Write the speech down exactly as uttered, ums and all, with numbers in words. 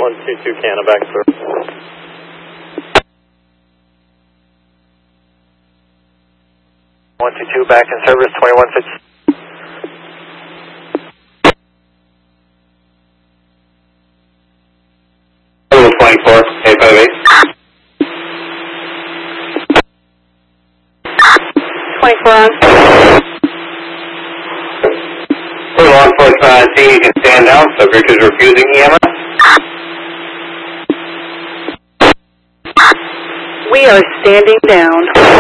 one two two Canada back, sir. one two two back in service, twenty-one fifty. twenty-four, eight five eight. twenty-four on. Law enforcement, I see you can stand down. Subject is refusing E M S. We are standing down.